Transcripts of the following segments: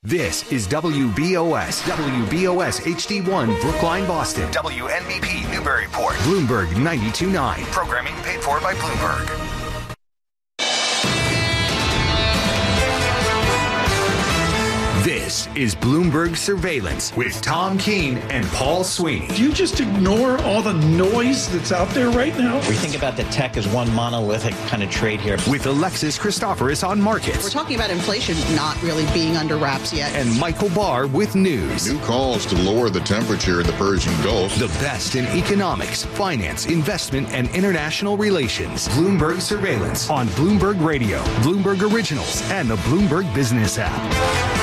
This is WBOS HD1 Brookline, Boston. WNBP Newburyport. Bloomberg 92.9. Programming paid for by Bloomberg. This is Bloomberg Surveillance with Tom Keene and Paul Sweeney. Do you just ignore all the noise that's out there right now? We think about the tech as one monolithic kind of trade here. With Alexis Christoforous on markets. We're talking about inflation not really being under wraps yet. And Michael Barr with news. New calls to lower the temperature in the Persian Gulf. The best in economics, finance, investment, and international relations. Bloomberg Surveillance on Bloomberg Radio, Bloomberg Originals, and the Bloomberg Business app.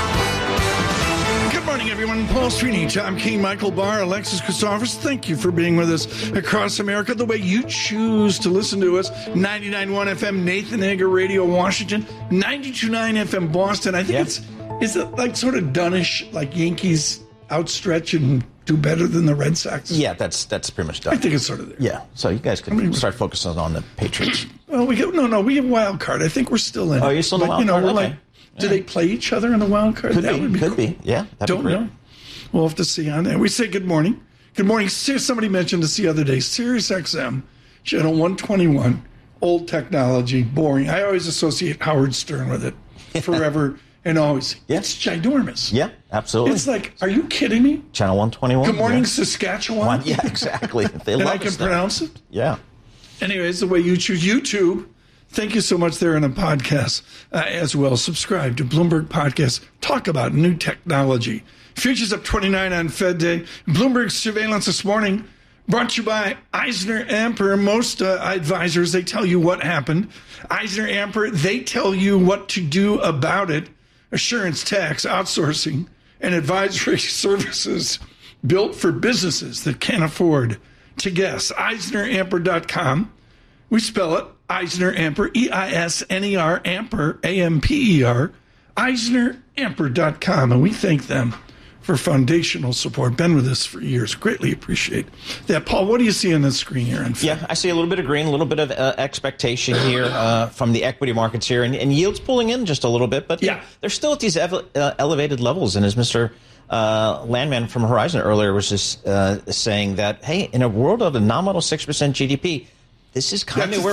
Good morning, everyone. Paul Sweeney, Tom Keene, Michael Barr, Alexis Christoforous. Thank you for being with us across America the way you choose to listen to us. 99.1 FM, Nathan Hager Radio, Washington. 92.9 FM, Boston. I think is it like sort of doneish, like Yankees outstretch and do better than the Red Sox? Yeah, that's pretty much done. I think it's sort of there. Yeah, so you guys could start focusing on the Patriots. Well, we get wild card. I think we're still in. Oh, you're still in the wild card? We're okay. Like, do they play each other in the wild card? Could be. Yeah. Don't know. We'll have to see on that. We say good morning. Good morning. Somebody mentioned this the other day. Sirius XM, channel 121, old technology, boring. I always associate Howard Stern with it forever and always. Yeah. It's ginormous. Yeah, absolutely. It's like, are you kidding me? Channel 121. Good morning, Saskatchewan. Yeah, exactly. They and love I can pronounce it? Yeah. Anyways, the way you choose YouTube. Thank you so much there in the podcast as well. Subscribe to Bloomberg Podcast. Talk about new technology. Futures up 29 on Fed Day. Bloomberg Surveillance this morning brought to you by Eisner Amper. Most advisors, they tell you what happened. Eisner Amper, they tell you what to do about it. Assurance, tax, outsourcing, and advisory services built for businesses that can't afford to guess. EisnerAmper.com. We spell it Eisner Amper, E-I-S-N-E-R, Amper, A-M-P-E-R, EisnerAmper.com. And we thank them for foundational support. Been with us for years. Greatly appreciate that. Paul, what do you see on the screen here? Yeah, I see a little bit of green, a little bit of expectation here from the equity markets here, and yields pulling in just a little bit. But yeah, they're still at these elevated levels. And as Mr. Landman from Horizon earlier was just saying that, hey, in a world of a nominal 6% GDP, this is kind of where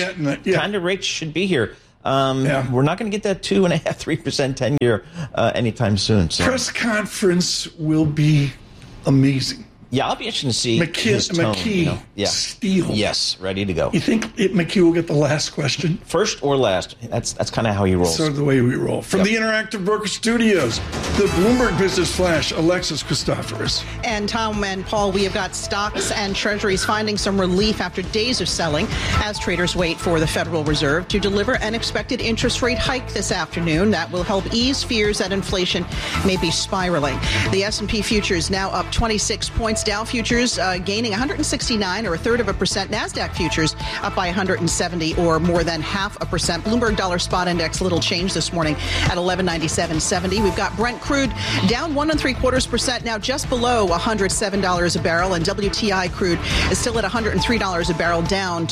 rates should be here. We're not going to get that 2.5%, 3% 10-year anytime soon. So. Press conference will be amazing. Yeah, I'll be interested to see McKee, Steele. Yes, ready to go. You think McKee will get the last question? First or last. That's kind of how he rolls. Sort of the way we roll. From the Interactive Broker Studios, the Bloomberg Business Flash, Alexis Christoforous. And Tom and Paul, we have got stocks and treasuries finding some relief after days of selling as traders wait for the Federal Reserve to deliver an expected interest rate hike this afternoon. That will help ease fears that inflation may be spiraling. The S&P futures now up 26 points. Dow futures gaining 169 or a third of a percent. NASDAQ futures up by 170 or more than 0.5%. Bloomberg Dollar Spot Index little change this morning at 1197.70. We've got Brent crude down 1.75%, now just below $107 a barrel, and WTI crude is still at $103 a barrel, down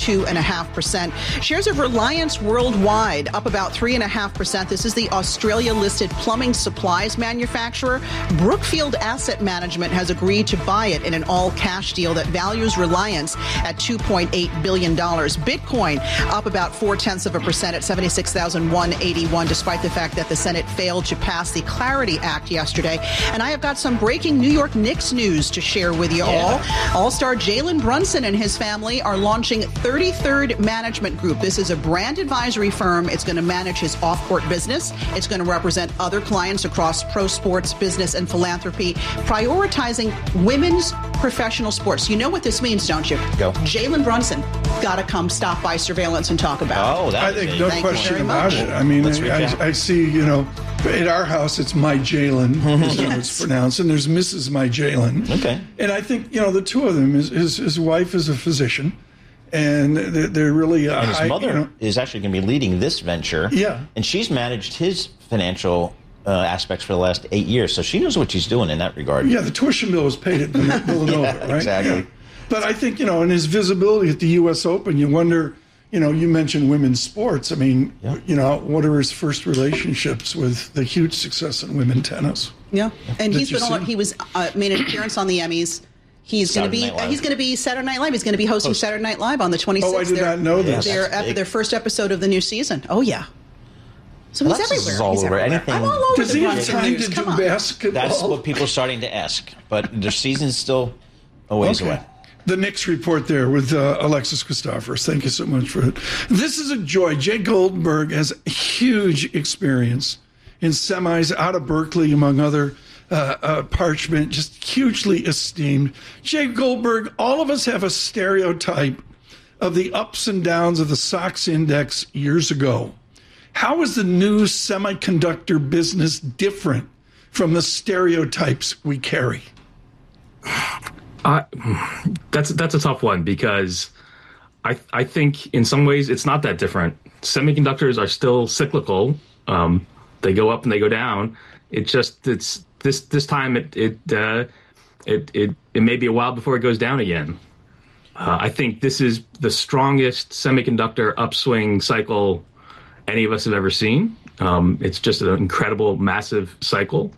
2.5%. Shares of Reliance Worldwide up about 3.5%. This is the Australia-listed plumbing supplies manufacturer. Brookfield Asset Management has agreed to buy it in an all-cash deal that values Reliance at $2.8 billion. Bitcoin up about 0.4% at 76,181, despite the fact that the Senate failed to pass the Clarity Act yesterday. And I have got some breaking New York Knicks news to share with you all. All-star Jalen Brunson and his family are launching 33rd Management Group. This is a brand advisory firm. It's going to manage his off-court business. It's going to represent other clients across pro sports, business, and philanthropy, prioritizing women's professional sports. You know what this means, don't you? Go. Jalen Brunson got to come stop by Surveillance and talk about it. I think no question about it. I mean, I see, at our house, it's my Jalen, is how it's pronounced, and there's Mrs. My Jalen. Okay. And I think, the two of them, his wife is a physician, and they're really... and his mother is actually going to be leading this venture. Yeah. And she's managed his financial aspects for the last 8 years, so she knows what she's doing in that regard. Yeah, the tuition bill was paid at Villanova, right? Exactly. Yeah. But I think, in his visibility at the U.S. Open, you wonder, you mentioned women's sports. I mean, what are his first relationships with the huge success in women's tennis? Yeah, and he was made an appearance on the Emmys. He's going to be Saturday Night Live. He's going to be hosting Saturday Night Live on the 26th. Oh, I did not know this. Their first episode of the new season. Oh yeah. So he's everywhere. All over. Anything. I'm all over. Does he have time to do basketball? That's what people are starting to ask. But their season's still a ways away. The Knicks report there with Alexis Christophorous. Thank you so much for it. This is a joy. Jay Goldberg has huge experience in semis out of Berkeley, among other Parchment, just hugely esteemed. Jay Goldberg, all of us have a stereotype of the ups and downs of the SOX index years ago. How is the new semiconductor business different from the stereotypes we carry? That's a tough one, because I think in some ways it's not that different. Semiconductors are still cyclical. They go up and they go down. It's this time it may be a while before it goes down again. I think this is the strongest semiconductor upswing cycle any of us have ever seen. It's just an incredible, massive cycle,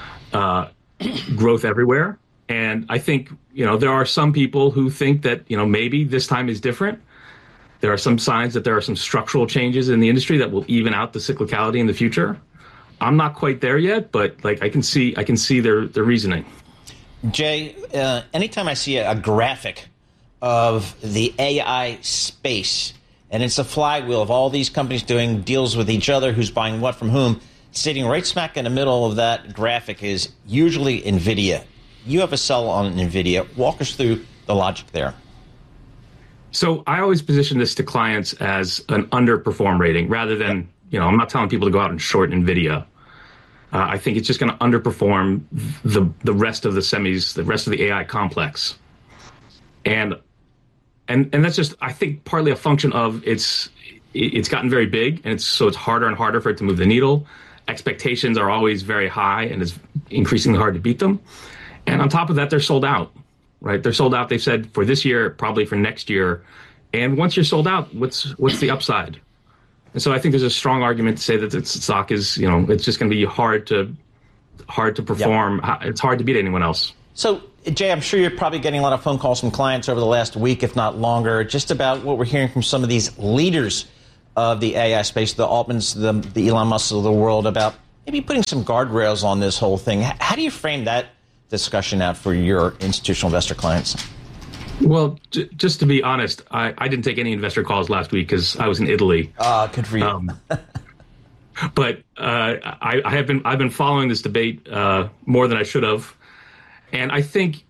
growth everywhere. And I think, there are some people who think that, maybe this time is different. There are some signs that there are some structural changes in the industry that will even out the cyclicality in the future. I'm not quite there yet, but I can see their reasoning. Jay, anytime I see a graphic of the AI space, and it's a flywheel of all these companies doing deals with each other, who's buying what from whom, sitting right smack in the middle of that graphic is usually NVIDIA. You have a sell on NVIDIA. Walk us through the logic there. So I always position this to clients as an underperform rating rather than, I'm not telling people to go out and short NVIDIA. I think it's just going to underperform the rest of the semis, the rest of the AI complex. And that's just, I think, partly a function of it's gotten very big, and so it's harder and harder for it to move the needle. Expectations are always very high, and it's increasingly hard to beat them. And on top of that, they're sold out, right? They're sold out, they said, for this year, probably for next year. And once you're sold out, what's the upside? And so I think there's a strong argument to say that the stock is, it's just going to be hard to perform. Yep. It's hard to beat anyone else. So, Jay, I'm sure you're probably getting a lot of phone calls from clients over the last week, if not longer, just about what we're hearing from some of these leaders of the AI space, the Altmans, the Elon Musks of the world, about maybe putting some guardrails on this whole thing. How do you frame that discussion out for your institutional investor clients? Well, just to be honest, I didn't take any investor calls last week because I was in Italy. Good for you. But I've been following this debate more than I should have, and I think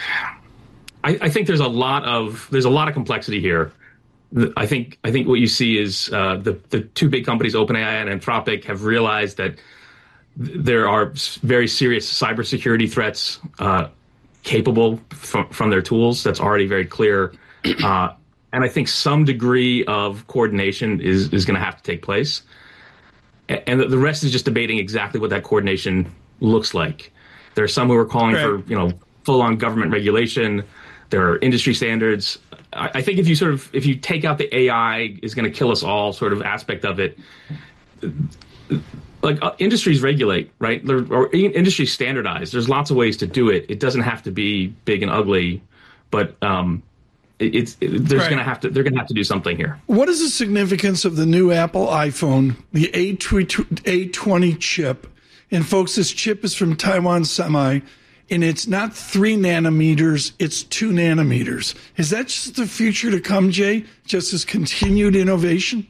there's a lot of complexity here. I think what you see is the two big companies, OpenAI and Anthropic, have realized that there are very serious cybersecurity threats capable from their tools. That's already very clear. And I think some degree of coordination is going to have to take place. And the rest is just debating exactly what that coordination looks like. There are some who are calling for, full-on government regulation. There are industry standards. I think if you take out the AI is going to kill us all sort of aspect of it, industries regulate, right? Or industries standardize. There's lots of ways to do it. It doesn't have to be big and ugly, but they're going to have to do something here. What is the significance of the new Apple iPhone, the A20 chip? And folks, this chip is from Taiwan Semi, and it's not 3 nanometers, it's 2 nanometers. Is that just the future to come, Jay? Just as continued innovation?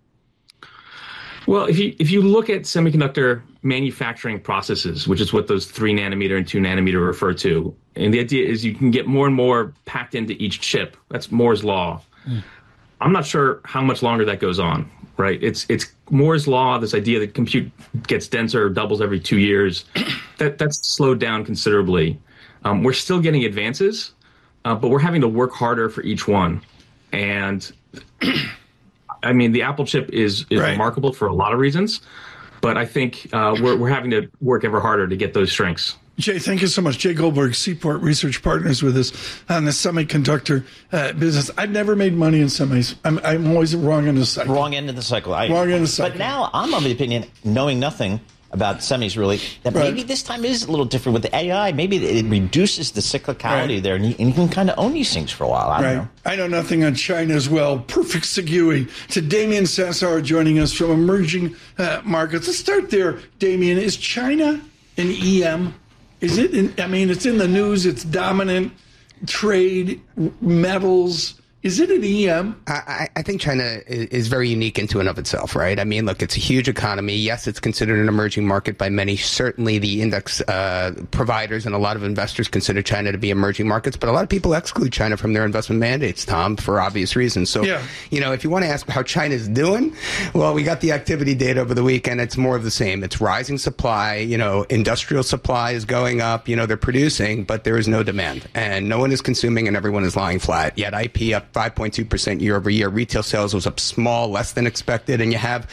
Well, if you look at semiconductor manufacturing processes, which is what those 3 nanometer and 2 nanometer refer to, and the idea is you can get more and more packed into each chip. That's Moore's law. I'm not sure how much longer that goes on, right? It's Moore's law, this idea that compute gets denser, doubles every 2 years. That's slowed down considerably. We're still getting advances, but we're having to work harder for each one. And I mean, the Apple chip is remarkable for a lot of reasons, but I think we're having to work ever harder to get those strengths. Jay, thank you so much. Jay Goldberg, Seaport Research Partners, with us on the semiconductor business. I've never made money in semis. I'm always wrong in the cycle. Wrong end of the cycle. Wrong end of the cycle. But now I'm of the opinion, knowing nothing about semis really, that maybe this time is a little different with the AI. Maybe it reduces the cyclicality there, and you can kind of own these things for a while. I don't know. I know nothing on China as well. Perfect segue to Damien Sassower joining us from Emerging Markets. Let's start there, Damien. Is China an EM? Is it? It's in the news. It's dominant trade, metals. Is it an EM? I think China is very unique into and of itself, right? I mean, look, it's a huge economy. Yes, it's considered an emerging market by many. Certainly the index providers and a lot of investors consider China to be emerging markets, but a lot of people exclude China from their investment mandates, Tom, for obvious reasons. So, if you want to ask how China's doing, well, we got the activity data over the weekend. It's more of the same. It's rising supply. Industrial supply is going up. They're producing, but there is no demand. And no one is consuming and everyone is lying flat. Yet IP up 5.2% year over year. Retail sales was up small, less than expected, and you have,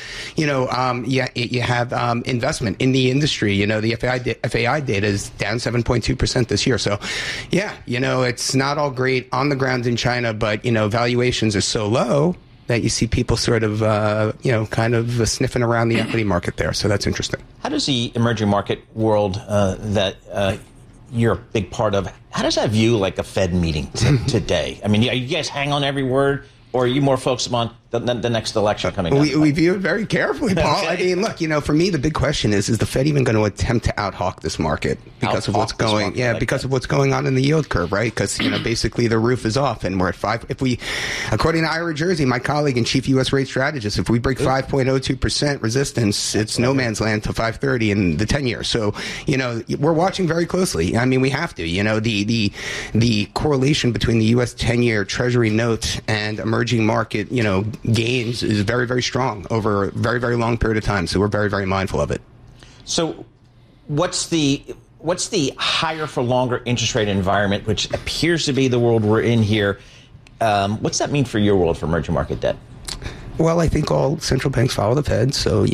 investment in the industry. The FAI data is down 7.2% this year. So, it's not all great on the ground in China, but valuations are so low that you see people sort of, kind of sniffing around the equity market there. So that's interesting. How does the emerging market world that you're a big part of, how does that view like a Fed meeting today? I mean, are you guys hang on every word, or are you more focused on the next election coming up? We view it very carefully, Paul. Okay. I mean, look, for me, the big question is the Fed even going to attempt to out-hawk this market because of what's going, of what's going on in the yield curve, right? Because, basically the roof is off and we're at 5. According to Ira Jersey, my colleague and chief U.S. rate strategist, if we break 5.02% resistance, it's no man's land to 530 in the 10 years. So, we're watching very closely. I mean, we have to, the correlation between the U.S. 10-year Treasury note and emerging market, gains is very, very strong over a very, very long period of time. So we're very, very mindful of it. So what's the higher for longer interest rate environment, which appears to be the world we're in here? What's that mean for your world for emerging market debt? Well, I think all central banks follow the Fed. So,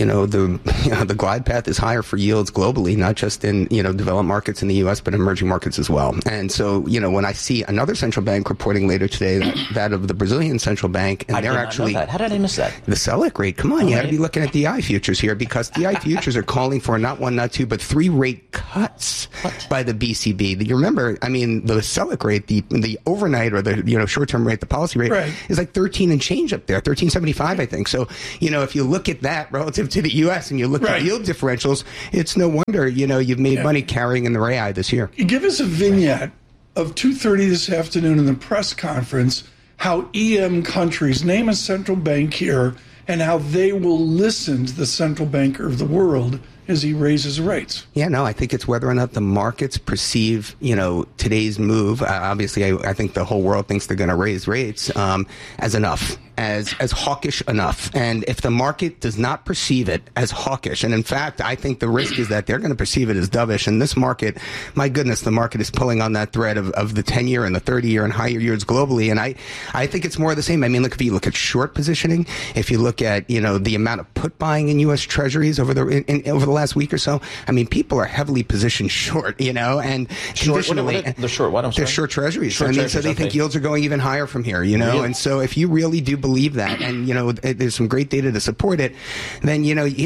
the glide path is higher for yields globally, not just in, developed markets in the U.S., but emerging markets as well. And so, when I see another central bank reporting later today, that of the Brazilian central bank, and they're actually... How did I miss that? The Selic rate. Come on, you got to be looking at DI futures here, because DI futures are calling for not one, not two, but 3 rate cuts by the BCB. You remember, the Selic rate, the overnight or the, short-term rate, the policy rate is like 13 and change up there, 13.75. I think. So, if you look at that relative to the U.S. and you look at yield differentials, it's no wonder, you've made money carrying in the Real this year. Give us a vignette of 2:30 this afternoon in the press conference, how EM countries, name a central bank here, and how they will listen to the central banker of the world as he raises rates. Yeah, no, I think it's whether or not the markets perceive, today's move. Obviously, I think the whole world thinks they're going to raise rates as enough. As hawkish enough. And if the market does not perceive it as hawkish, and in fact, I think the risk is that they're going to perceive it as dovish. And this market, my goodness, the market is pulling on that thread of the 10-year and the 30-year and higher years globally. And I think it's more of the same. Look, if you look at short positioning, if you look at, the amount of put buying in U.S. treasuries over the last week or so, people are heavily positioned short, and traditionally. The short what? I'm sorry? They're short treasuries. So they think yields are going even higher from here, Really? And so if you really do believe that, and there's some great data to support it, then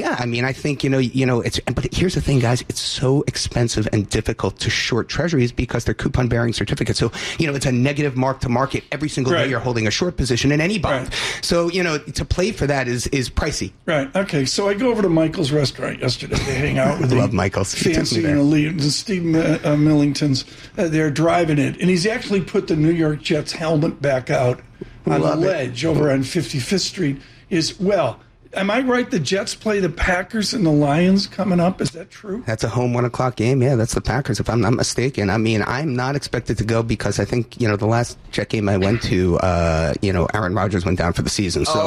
I think it's. But here's the thing, guys: it's so expensive and difficult to short treasuries because they're coupon bearing certificates. So it's a negative mark to market every single day. You're holding a short position in any bond. So to play for that is pricey. Right. Okay. So I go over to Michael's restaurant yesterday to hang out with love Michael's fancy and elite Steve Millington's. They're driving it, and he's actually put the New York Jets helmet back out on the ledge over on 55th Street. Am I right? The Jets play the Packers and the Lions coming up. Is that true? That's a home 1:00 game. Yeah, that's the Packers, if I'm not mistaken. I'm not expected to go because I think, the last Jet game I went to, Aaron Rodgers went down for the season. So,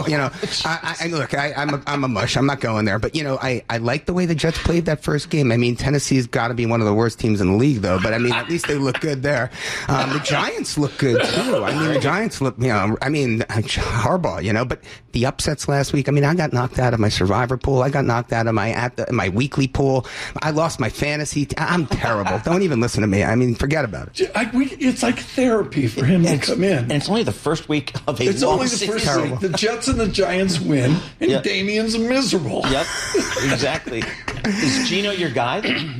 I'm a mush. I'm not going there. But, I like the way the Jets played that first game. Tennessee's got to be one of the worst teams in the league, though. But, at least they look good there. The Giants look good, too. The Giants look, Harbaugh, but the upsets last week, I got knocked out of my Survivor pool. I got knocked out of my weekly pool. I lost my fantasy. I'm terrible. Don't even listen to me. I mean, forget about it. It's like therapy for him to come in. And it's only the first week of a It's only the first week. The Jets and the Giants win, and Damian's miserable. Yep, exactly. Is Gino your guy?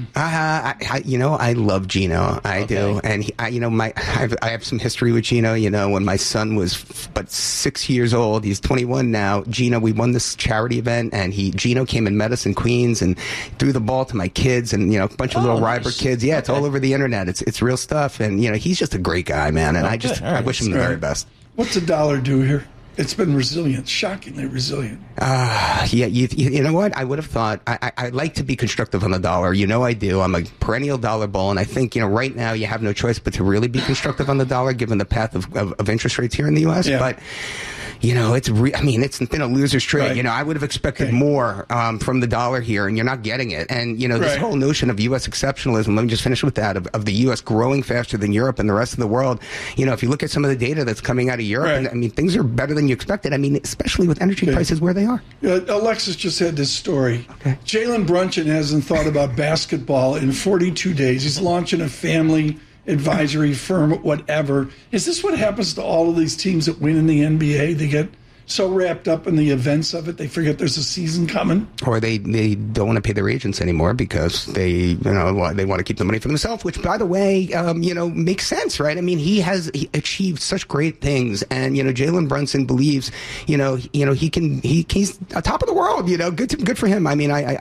I love Gino. I do, and I have some history with Gino. When my son was but 6 years old, he's 21 now. Gino, we won this charity event, and Gino came and met us in Queens and threw the ball to my kids and a bunch of little Ryber kids. Yeah, it's all over the internet. It's real stuff, and he's just a great guy, man. And I wish him the very best. What's the dollar do here? It's been resilient, shockingly resilient. You know what? I would have thought, I like to be constructive on the dollar. I do. I'm a perennial dollar bull, and I think, right now you have no choice but to really be constructive on the dollar given the path of interest rates here in the U.S. Yeah. But it's been a loser's trade. Right. I would have expected more from the dollar here, and you're not getting it. And, this whole notion of U.S. exceptionalism, let me just finish with that, of the U.S. growing faster than Europe and the rest of the world. If you look at some of the data that's coming out of Europe, and, things are better than you expected. Especially with energy prices where they are. Alexis just had this story. Okay. Jalen Brunson hasn't thought about basketball in 42 days. He's launching a family advisory firm, whatever. Is this what happens to all of these teams that win in the NBA? They get so wrapped up in the events of it, they forget there's a season coming. Or they don't want to pay their agents anymore because they want to keep the money for themselves, which, by the way, makes sense, right? He achieved such great things, and Jalen Brunson believes, he's on top of the world. Good for him. I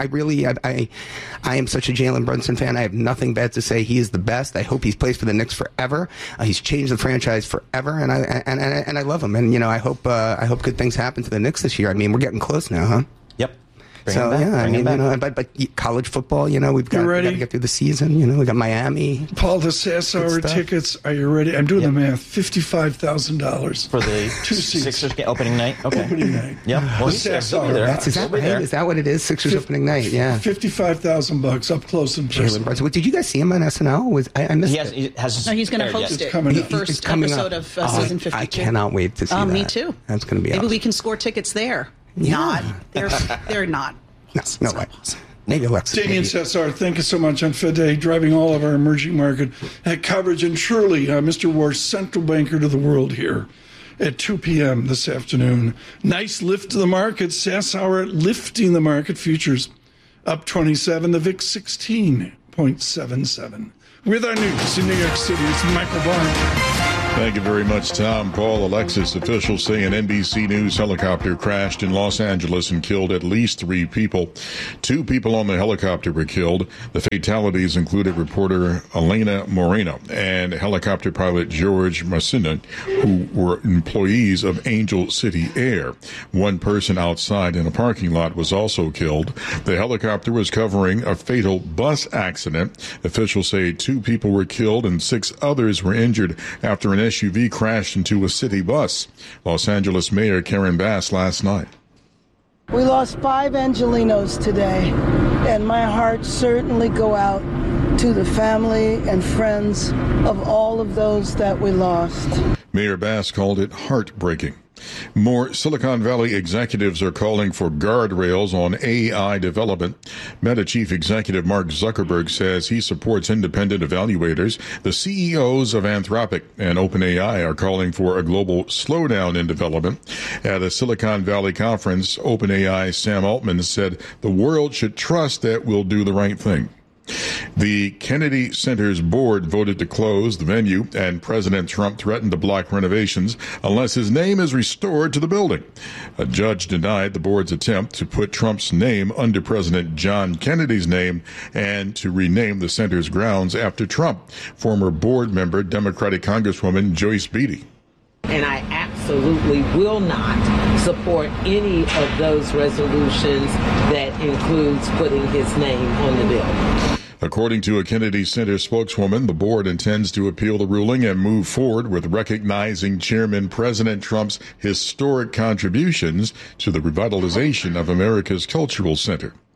am such a Jalen Brunson fan. I have nothing bad to say. He is the best. I hope he plays for the Knicks forever. He's changed the franchise forever, and I love him. And I hope good things happen to the Knicks this year. We're getting close now, huh? Yep. But college football, we've got to get through the season. We got Miami. Paul, the Sassower tickets, are you ready? I'm doing the math. $55,000 for the Sixers opening night. Okay. Opening night. Yeah. Well, is that what it is? Sixers opening night. Yeah. $55,000 up close and personal. Did you guys see him on SNL? I missed it. He's going to host it. The first episode of season 52. I cannot wait to see that. Me too. That's going to be awesome. Maybe we can score tickets there. Yeah. They're not. No way. Maybe Alexis. Damian Sessar, thank you so much on Fed Day, driving all of our emerging market coverage. And truly, Mr. Wars, central banker to the world here at 2 p.m. this afternoon. Nice lift to the market. Sassower lifting the market. Futures up 27. The VIX 16.77. With our news in New York City, it's Michael Barr. Thank you very much, Tom. Paul, Alexis. Officials say an NBC News helicopter crashed in Los Angeles and killed at least 3 people. 2 people on the helicopter were killed. The fatalities included reporter Elena Moreno and helicopter pilot George Messina, who were employees of Angel City Air. 1 person outside in a parking lot was also killed. The helicopter was covering a fatal bus accident. Officials say 2 people were killed and 6 others were injured after an SUV crashed into a city bus. Los Angeles Mayor Karen Bass last night. We lost 5 Angelinos today, and my heart certainly go out to the family and friends of all of those that we lost. Mayor Bass called it heartbreaking. More Silicon Valley executives are calling for guardrails on AI development. Meta chief executive Mark Zuckerberg says he supports independent evaluators. The CEOs of Anthropic and OpenAI are calling for a global slowdown in development. At a Silicon Valley conference, OpenAI Sam Altman said the world should trust that we'll do the right thing. The Kennedy Center's board voted to close the venue, and President Trump threatened to block renovations unless his name is restored to the building. A judge denied the board's attempt to put Trump's name under President John Kennedy's name and to rename the center's grounds after Trump. Former board member, Democratic Congresswoman Joyce Beatty. And I absolutely will not support any of those resolutions that includes putting his name on the bill. According to a Kennedy Center spokeswoman, the board intends to appeal the ruling and move forward with recognizing Chairman President Trump's historic contributions to the revitalization of America's cultural center.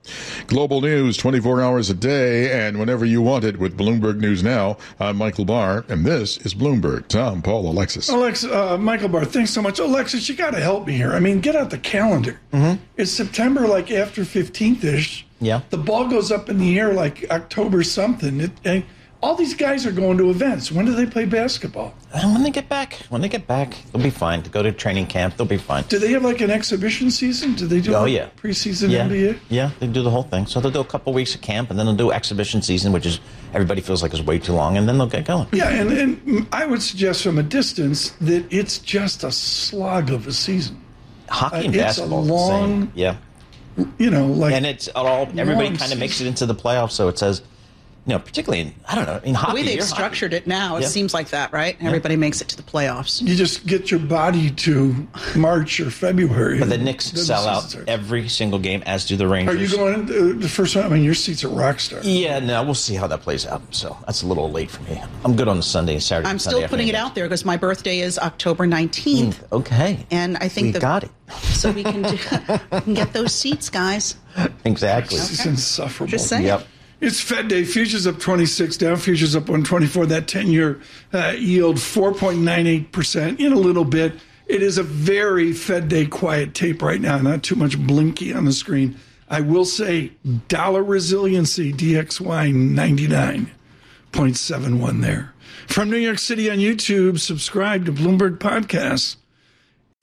Global news 24 hours a day and whenever you want it with Bloomberg News Now. I'm Michael Barr, and this is Bloomberg. Tom, Paul, Alexis. Michael Barr, thanks so much. Alexis, you got to help me here. I mean, get out the calendar. Mm-hmm. It's September, like after 15th-ish. Yeah. The ball goes up in the air like October something. All these guys are going to events. When do they play basketball? When they get back, they'll be fine. To go to training camp, they'll be fine. Do they have like an exhibition season? Do they do preseason NBA? Yeah, they do the whole thing. So they'll do a couple weeks of camp, and then they'll do exhibition season, which is everybody feels like is way too long, and then they'll get going. Yeah, and I would suggest from a distance that it's just a slog of a season. Hockey and basketball it's a long, the same. Yeah. And it's all everybody kind of makes it into the playoffs, so it says. Particularly in hockey. The way they've structured it now, it seems like that, right? Yeah. Everybody makes it to the playoffs. You just get your body to March or February. But the Knicks sell out every single game, as do the Rangers. Are you going the first one? I mean, your seat's at Rockstar. Yeah, no, we'll see how that plays out. So that's a little late for me. I'm good on the Sunday and Saturday. I'm still putting it out there because my birthday is October 19th. Okay. And I think we got it. So we can get those seats, guys. Exactly. It's insufferable. Just saying. Yep. It's Fed Day. Futures up 26, down futures up 124. That 10-year yield 4.98% in a little bit. It is a very Fed Day quiet tape right now. Not too much blinky on the screen. I will say dollar resiliency, DXY 99.71 there. From New York City on YouTube, subscribe to Bloomberg Podcasts.